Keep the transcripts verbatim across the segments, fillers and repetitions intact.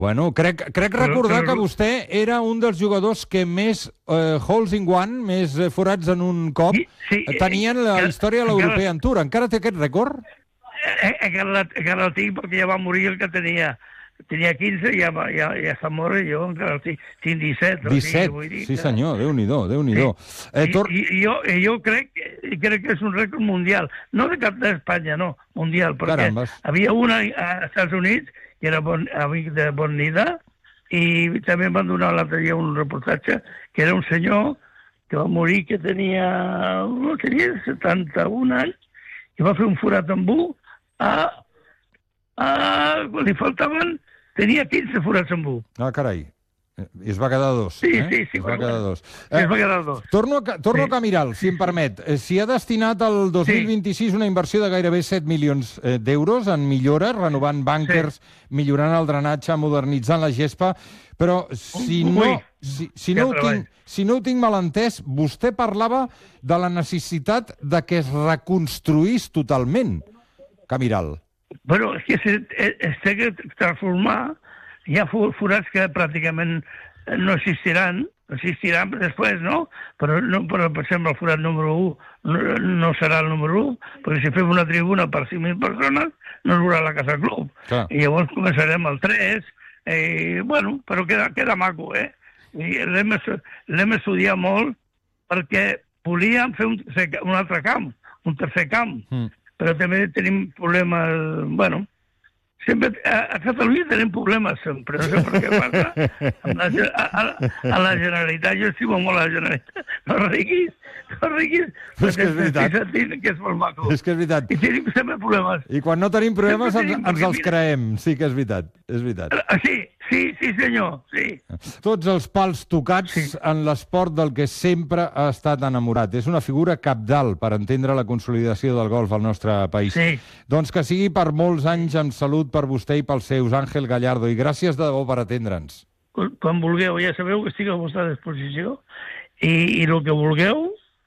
Bueno, crec, crec recordar que vostè era un dels jugadors que més eh, holes in one, més eh, forats en un cop, Sí, sí, tenien la encara- història de l'European Tour. Encara té aquest rècord? Eh, Encara encara el tinc perquè ja va morir el que tenia. Tenia quinze, ja, va- ja, ja està mort, i jo encara el tinc, tinc disset. o sigui, disset, vull dir sí que- senyor, Déu-n'hi-do, Déu-n'hi-do. Eh, I, tor... i, i jo, i jo crec, i crec que és un rècord mundial, no de cap d'Espanya, no, mundial, perquè Carambes. havia una als Estats Units, que era bon, amic de Bonida, i també em van donar l'altre dia un reportatge, que era un senyor que va morir, que tenia, no, tenia setanta-un anys, i va fer un forat amb un, a, a, li faltaven, tenia quinze forats amb un. Ah, carai. I es va quedar dos. Sí, eh? sí, sí, Es va bueno, quedar bueno. dos. Sí, es va quedar dos. Torno a, Ca- torno Sí. a Camiral, si em permet. Eh, S'hi ha destinat al dos mil vint-i-sis una inversió de gairebé set milions eh, d'euros en millores, renovant bànquers, millorant el drenatge, modernitzant la gespa, però si Ui, no, si, si, no que ho treball. tinc, si no ho tinc mal entès, vostè parlava de la necessitat de que es reconstruís totalment Camiral. Bueno, és que es, es, es té que transformar. Hi ha fo- forats que pràcticament no existiran, existiran després, no? Però, no, però per exemple, el forat número un no, no serà el número un, perquè si fem una tribuna per cinc mil persones, no es veurà la Casa Club. Clar. I llavors començarem el tres, eh, bueno, però queda, queda maco, eh? I l'hem estu- l'hem estudiat molt perquè volíem fer un, tercer- un altre camp, un tercer camp, Mm. però també tenim problemes, bueno, sempre, a, a Catalunya tenim problemes sempre, no sé per què passa. Amb la, ge- a, a, a la Generalitat, jo estimo molt la Generalitat, no riguis, no riguis, És que és veritat. estic sentint que és molt maco. És que és veritat. I tenim sempre problemes. I quan no tenim problemes Sempre ens, tenim, ens perquè els mira- creem. Sí que és veritat, és veritat. Ah, sí, sí, sí senyor, sí. Tots els pals tocats Sí. en l'esport del que sempre ha estat enamorat. És una figura cabdal per entendre la consolidació del golf al nostre país. Sí. Doncs que sigui per molts anys amb salut per vostè i pels seus, Àngel Gallardo, i gràcies de debò per atendre'ns. Quan quan vulgueu, ja sabeu que estic a la vostra disposició, i, i el que vulgueu,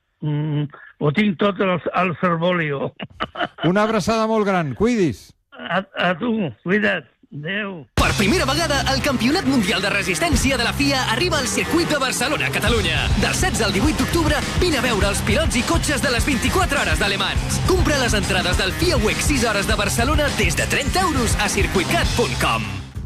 mm, ho tinc tot al, al cerbolio. Una abraçada molt gran, cuidis. A, a tu, cuida't. Adéu. Per primera vegada, el Campionat Mundial de Resistència de la F I A arriba al circuit de Barcelona, Catalunya. Del setze al divuit d'octubre, vine a veure els pilots i cotxes de les vint-i-quatre hores de Le Mans. Compra les entrades del F I A W E C sis hores de Barcelona des de trenta euros a circuitcat punt com.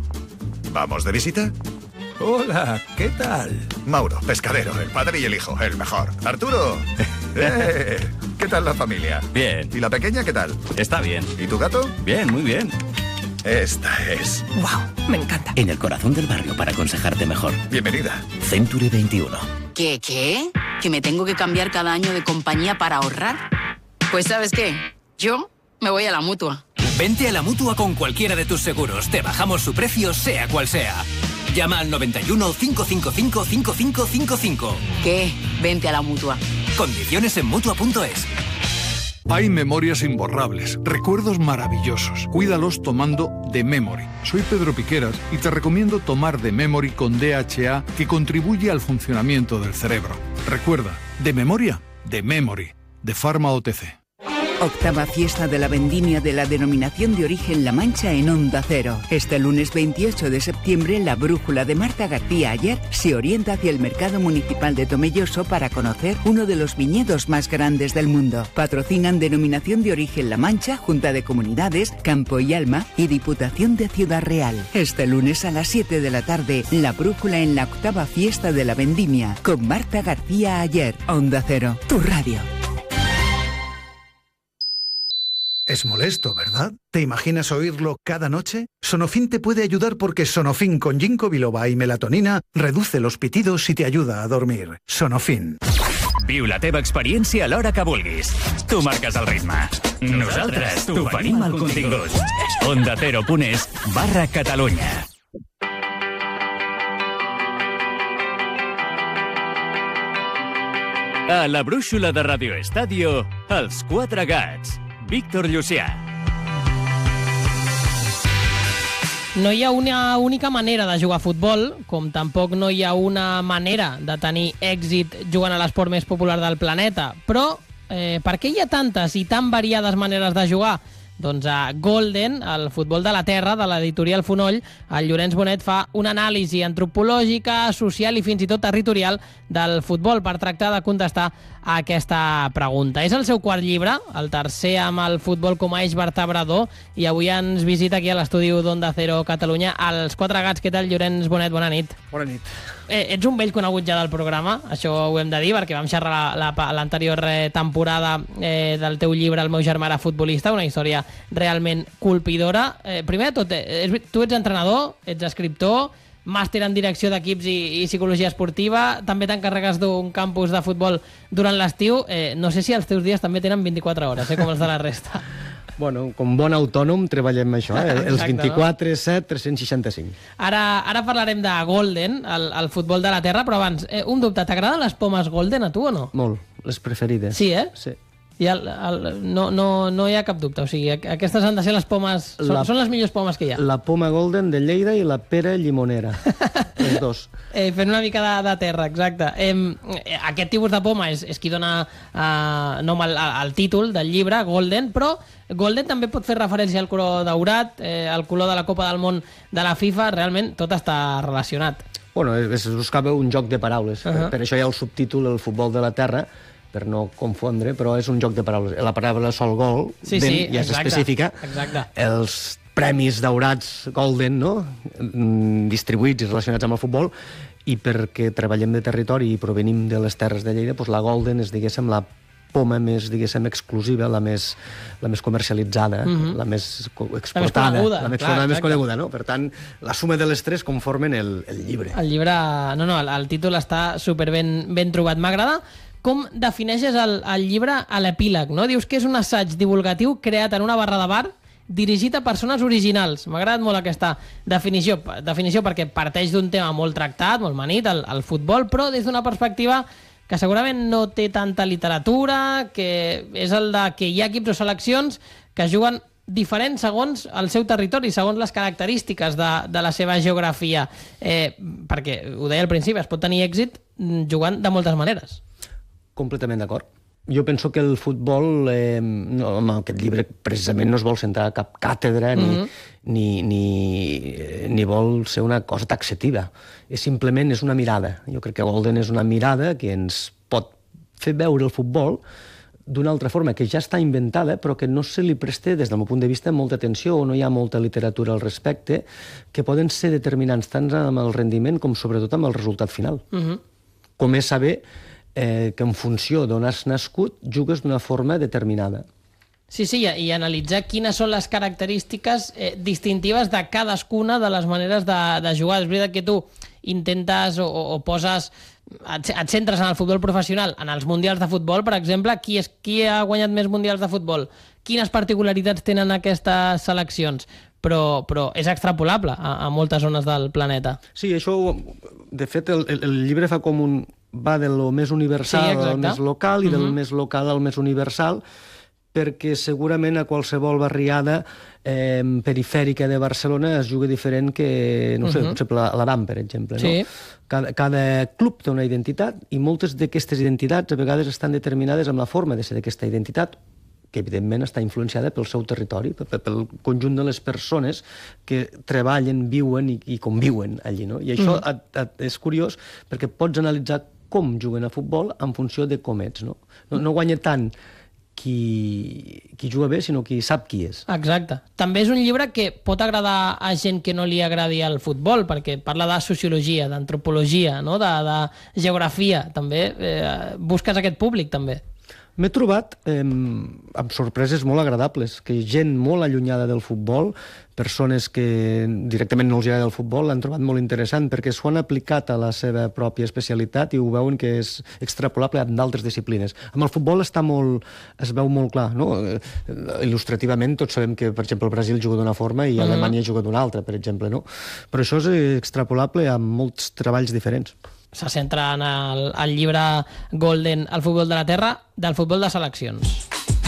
¿Vamos de visita? Hola, ¿qué tal? Mauro, pescadero, el padre y el hijo, el mejor. Arturo. ¡Eh! ¿Qué tal la familia? Bien. ¿Y la pequeña qué tal? Está bien. ¿Y tu gato? Bien, muy bien. Esta es. ¡Wow! Me encanta. En el corazón del barrio para aconsejarte mejor. Bienvenida. Century veintiuno. ¿Qué, qué? ¿Que me tengo que cambiar cada año de compañía para ahorrar? Pues ¿sabes qué? Yo me voy a la Mutua. Vente a la Mutua con cualquiera de tus seguros. Te bajamos su precio, sea cual sea. Llama al noventa y uno, cinco cinco cinco, cinco cinco cinco cinco. ¿Qué? Vente a la Mutua. Condiciones en Mutua punto es. Hay memorias imborrables, recuerdos maravillosos. Cuídalos tomando The Memory. Soy Pedro Piqueras y te recomiendo tomar The Memory con D H A, que contribuye al funcionamiento del cerebro. Recuerda, de memoria, The Memory, de Pharma O T C. Octava fiesta de la vendimia de la denominación de origen La Mancha en Onda Cero. Este lunes veintiocho de septiembre, la brújula de Marta García Ayer se orienta hacia el mercado municipal de Tomelloso para conocer uno de los viñedos más grandes del mundo. Patrocinan denominación de origen La Mancha, Junta de Comunidades, Campo y Alma y Diputación de Ciudad Real. Este lunes a las siete de la tarde, la brújula en la octava fiesta de la vendimia con Marta García Ayer. Onda Cero, tu radio. Es molesto, ¿verdad? ¿Te imaginas oírlo cada noche? Sonofin te puede ayudar porque Sonofin con ginkgo biloba y melatonina reduce los pitidos y te ayuda a dormir. Sonofin. Viu la teva experiència a l'hora que vulguis. Tu marques el ritme. Nosaltres t'oferim el contingut. Onda Cero punt es barra Catalunya. A la brúixola de Radio Estadio, Els Quatre Gats. Víctor Llucià. No hi ha una única manera de jugar a futbol, com tampoc no hi ha una manera de tenir èxit jugant a l'esport més popular del planeta. Però eh, per què hi ha tantes i tan variades maneres de jugar? Doncs a Golden, el futbol de la terra, de l'editorial Fonoll, el Llorenç Bonet fa una anàlisi antropològica, social i fins i tot territorial del futbol per tractar de contestar a aquesta pregunta. És el seu quart llibre, el tercer amb el futbol com a eix vertebrador, i avui ens visita aquí a l'estudi d'Onda Cero Catalunya els Quatre Gats. Què tal, Llorenç Bonet? Bona nit. Bona nit. Eh, ets un vell conegut ja del programa, això ho hem de dir, perquè vam xerrar l'anterior eh, temporada eh, del teu llibre El meu germà era futbolista, una història realment colpidora. Eh, primer de tot, eh, tu ets entrenador, ets escriptor, màster en direcció d'equips i, i psicologia esportiva, també t'encarregues d'un campus de futbol durant l'estiu. Eh, no sé si els teus dies també tenen vint-i-quatre hores, eh, com els de la resta. Bueno, com bon autònom treballem això, eh? Els vint-i-quatre, set, tres-cents seixanta-cinc. Ara, ara parlarem de Golden, el, el futbol de la terra, però abans, eh, un dubte, t'agraden les pomes Golden a tu o no? Molt, les preferides. Sí, eh? Sí. I el, el, no, no, no hi ha cap dubte, o sigui, aquestes han de ser les pomes, són, la, són les millors pomes que hi ha. La poma Golden de Lleida i la pera llimonera, els dos. Eh, fent una mica de, de terra, exacte. Eh, aquest tipus de poma és, és qui dona eh, nom al, al títol del llibre, Golden, però Golden també pot fer referència al color daurat, eh, al color de la Copa del Món de la FIFA, realment tot està relacionat. Bueno, es buscava un joc de paraules, uh -huh. per això hi ha el subtítol El futbol de la terra, per no confondre, però és un joc de paraules. La paraula sol gol sí, sí, ja és exacte, específica. Exacte. Els premis daurats Golden, no?, distribuïts i relacionats amb el futbol, i perquè treballem de territori i provenim de les terres de Lleida, doncs la Golden és, diguéssim, la poma més, diguéssim, exclusiva, la més, la més comercialitzada, uh -huh. la més exportada, la més coneguda, la més, clar, la més coneguda, no? Per tant, la suma de les tres conformen el, el llibre. El llibre... No, no, el, el títol està super ben, ben trobat. M'agrada com defineixes el, el llibre a l'epíleg, no? Dius que és un assaig divulgatiu creat en una barra de bar dirigit a persones originals. M'ha agradat molt aquesta definició, definició perquè parteix d'un tema molt tractat, molt manit, el, el futbol, però des d'una perspectiva que segurament no té tanta literatura, que és el de que hi ha equips o seleccions que juguen diferents segons el seu territori, segons les característiques de, de la seva geografia. Eh, perquè, ho deia al principi, es pot tenir èxit jugant de moltes maneres. Completament d'acord. Jo penso que el futbol, eh, no, amb aquest llibre precisament no es vol sentar a cap càtedra ni, mm-hmm. ni, ni, ni vol ser una cosa taxativa. És simplement és una mirada. Jo crec que Golden és una mirada que ens pot fer veure el futbol d'una altra forma, que ja està inventada, però que no se li presta, des del meu punt de vista, molta atenció o no hi ha molta literatura al respecte, que poden ser determinants tant amb el rendiment com sobretot amb el resultat final. Mm-hmm. Com és saber Eh, que en funció d'on has nascut jugues d'una forma determinada. Sí, sí, i analitzar quines són les característiques eh, distintives de cadascuna de les maneres de, de jugar. És veritat que tu intentes o, o poses, et, et centres en el futbol professional, en els mundials de futbol, per exemple, qui, és, qui ha guanyat més mundials de futbol? Quines particularitats tenen aquestes seleccions? Però, però és extrapolable a, a moltes zones del planeta. Sí, això, de fet, el, el, el llibre fa com un... va de lo més universal sí, al més local i del uh-huh. més local al més universal, perquè segurament a qualsevol barriada eh, perifèrica de Barcelona es juga diferent que, no sé, uh-huh. potser l'Aram, per exemple. No? Sí. Cada, cada club té una identitat i moltes d'aquestes identitats a vegades estan determinades amb la forma de ser d'aquesta identitat, que evidentment està influenciada pel seu territori, pel conjunt de les persones que treballen, viuen i, i conviuen allí. No? I això uh-huh. et, et, és curiós perquè pots analitzar com juguen a futbol en funció de com ets. No, no, no guanya tant qui, qui juga bé, sinó qui sap qui és. Exacte. També és un llibre que pot agradar a gent que no li agradi el futbol, perquè parla de sociologia, d'antropologia, no? de, de geografia. També eh, busques aquest públic, també. M'he trobat eh, amb sorpreses molt agradables, que gent molt allunyada del futbol, persones que directament no els agrada el futbol, l'han trobat molt interessant perquè s'ho han aplicat a la seva pròpia especialitat i ho veuen que és extrapolable en d'altres disciplines. Amb el futbol està molt, es veu molt clar, no? Il·lustrativament tots sabem que, per exemple, el Brasil juga d'una forma i Alemanya juga d'una altra, per exemple, no? Però això és extrapolable a molts treballs diferents. Se centra en el, el llibre Golden, el futbol de la terra, del futbol de seleccions.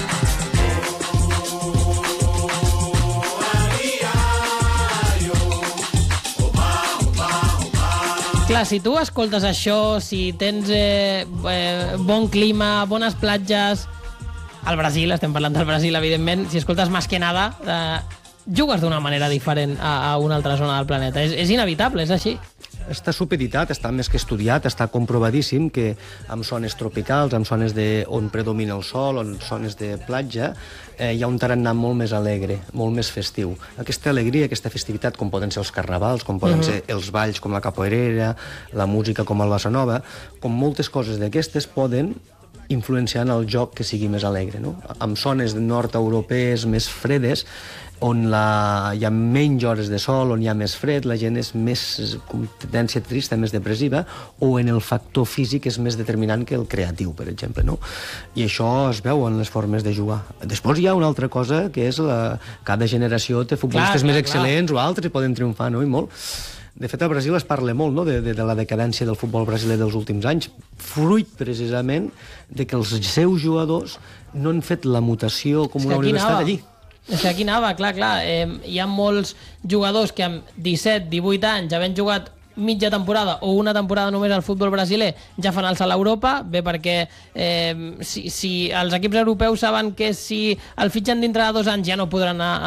Clar, si tu escoltes això, si tens eh, eh, bon clima, bones platges, al Brasil, estem parlant del Brasil, evidentment, si escoltes Más que nada, eh, jugues d'una manera diferent a, a una altra zona del planeta. És, és inevitable, és així. Està supeditat, està més que estudiat, està comprovadíssim que amb zones tropicals, amb zones de, on predomina el sol, on zones de platja, eh, hi ha un tarannà molt més alegre, molt més festiu. Aquesta alegria, aquesta festivitat, com poden ser els carnavals, com poden uh-huh. ser els balls com la capoeirera, la música com el bossa nova, com moltes coses d'aquestes poden influenciar en el joc que sigui més alegre. No? Amb zones nord-europees més fredes, on la, hi ha menys hores de sol, on hi ha més fred, la gent és més com tendència trista, més depressiva, o en el factor físic és més determinant que el creatiu, per exemple. No? I això es veu en les formes de jugar. Després hi ha una altra cosa, que és la, cada generació té futbolistes clar, més clar, excel·lents clar. O altres i poden triomfar, no? I molt. De fet, al Brasil es parla molt no? de, de, de la decadència del futbol brasiler dels últims anys, fruit, precisament, de que els seus jugadors no han fet la mutació com una universitat allí. És que aquí anava, clar, clar. Eh, hi ha molts jugadors que amb disset, divuit anys, havent jugat mitja temporada o una temporada només al futbol brasiler, ja fan el salt a Europa, bé perquè eh, si, si els equips europeus saben que si el fitxen dintre de dos anys ja no podran a,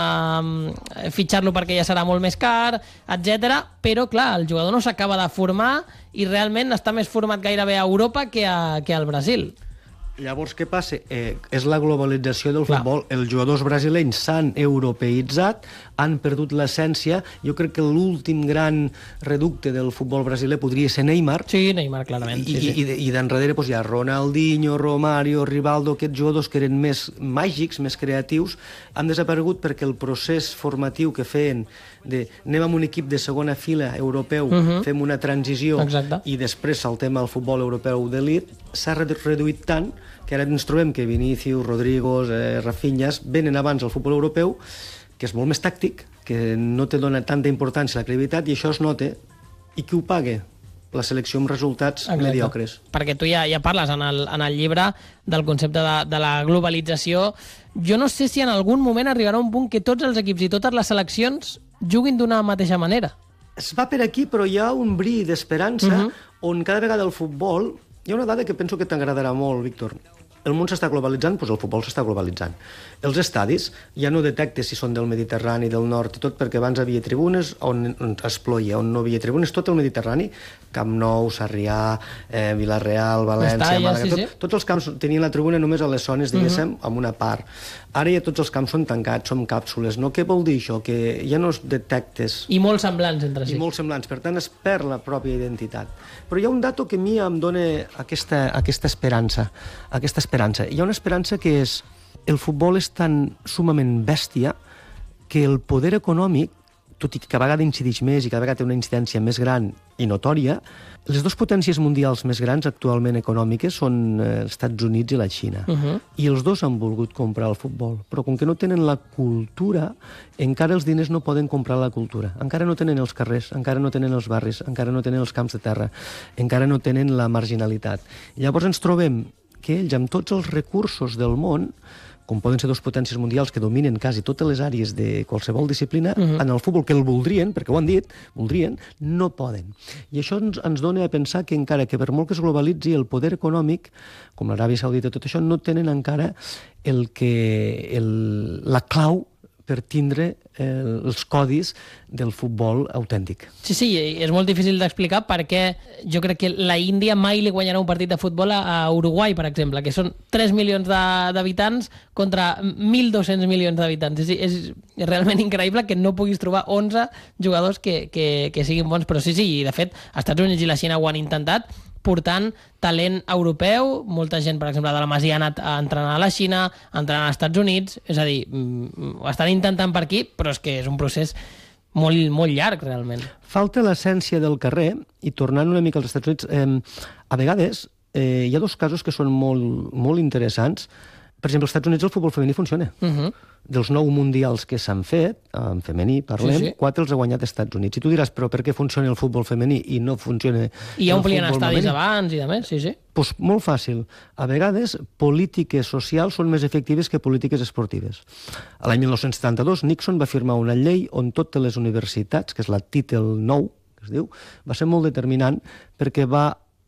a fitxar-lo perquè ja serà molt més car, etcètera. Però, clar, el jugador no s'acaba de formar i realment està més format gairebé a Europa que, a, que al Brasil. Llavors, què passa? Eh, és la globalització del Clar. futbol. Els jugadors brasilenys s'han europeïtzat, han perdut l'essència. Jo crec que l'últim gran reducte del futbol brasiler podria ser Neymar. Sí, Neymar, clarament. I, sí, sí. i, i d'enrere doncs, hi ha Ronaldinho, Romario, Rivaldo, aquests jugadors que eren més màgics, més creatius, han desaparegut perquè el procés formatiu que feien de anem amb un equip de segona fila europeu, uh-huh. fem una transició Exacte. I després saltem al futbol europeu d'elit, s'ha reduït tant que ara ens trobem que Vinícius, Rodrigo, eh, Rafinhas venen abans al futbol europeu, que és molt més tàctic, que no te dona tanta importància a la credibilitat, i això es nota. I qui ho paga? La selecció amb resultats Exacte. mediocres. Perquè tu ja, ja parles en el, en el llibre del concepte de, de la globalització. Jo no sé si en algun moment arribarà un punt que tots els equips i totes les seleccions juguin d'una mateixa manera. Es va per aquí, però hi ha un bri d'esperança uh-huh. on cada vegada el futbol... Hi ha una dada que penso que t'agradarà molt, Víctor. El món s'està globalitzant, doncs el futbol s'està globalitzant. Els estadis ja no detectes si són del Mediterrani, del nord i tot, perquè abans havia tribunes on es ploia, on no havia tribunes, tot el Mediterrani, Camp Nou, Sarrià, eh, Vila-real, València, Estalla, Màlaga... Sí, tot, sí. Tots els camps tenien la tribuna només a les zones, diguéssim, uh-huh. amb una part. Ara ja tots els camps són tancats, són càpsules. No? Què vol dir això? Que ja no es detectes... I molt semblants entre si. I molt semblants. Per tant, es perd la pròpia identitat. Però hi ha un dato que a mi em dona aquesta, aquesta esperança. Aquesta esperança. Hi ha una esperança que és... El futbol és tan sumament bèstia que el poder econòmic, tot i que cada vegada incideix més i cada vegada té una incidència més gran i notòria, les dues potències mundials més grans actualment econòmiques són els Estats Units i la Xina. Uh-huh. I els dos han volgut comprar el futbol. Però com que no tenen la cultura, encara els diners no poden comprar la cultura. Encara no tenen els carrers, encara no tenen els barris, encara no tenen els camps de terra, encara no tenen la marginalitat. Llavors ens trobem que ells, amb tots els recursos del món, com poden ser dues potències mundials que dominen quasi totes les àrees de qualsevol disciplina, uh-huh. en el futbol que el voldrien, perquè ho han dit, voldrien, no poden. I això ens, ens dona a pensar que encara que per molt que es globalitzi el poder econòmic, com l'Aràbia Saudita, tot això, no tenen encara el que, el, la clau per tindre eh, els codis del futbol autèntic. Sí, sí, és molt difícil d'explicar perquè jo crec que la Índia mai li guanyarà un partit de futbol a, a Uruguai, per exemple, que són tres milions d'habitants contra mil dos-cents milions d'habitants. És, és, és realment increïble que no puguis trobar onze jugadors que, que, que siguin bons, però sí, sí, i de fet, els Estats Units i la Xina ho han intentat, portant talent europeu, molta gent, per exemple, de la Masia ha anat a entrenar a la Xina, a entrenar als Estats Units, és a dir, ho estan intentant per aquí, però és que és un procés molt, molt llarg, realment. Falta l'essència del carrer, i tornant una mica als Estats Units, eh, a vegades eh, hi ha dos casos que són molt, molt interessants. Per exemple, als Estats Units el futbol femení funciona. Uh-huh. Dels nou mundials que s'han fet, en femení parlem, sí, sí. quatre els ha guanyat als Estats Units. I tu diràs, però per què funciona el futbol femení i no funciona el futbol femení? I ja omplien estadis abans i de més, sí, sí. Doncs pues molt fàcil. A vegades, polítiques socials són més efectives que polítiques esportives. A l'any dinou setanta-dos, Nixon va firmar una llei on totes les universitats, que és la Title nou, que es diu, va ser molt determinant perquè va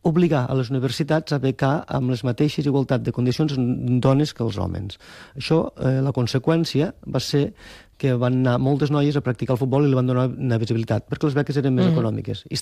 obligar a les universitats a becar amb les mateixes igualtat de condicions dones que els homes. Això, eh, la conseqüència va ser que van anar moltes noies a practicar el futbol i li van donar una visibilitat, perquè les beques eren més mm. econòmiques. I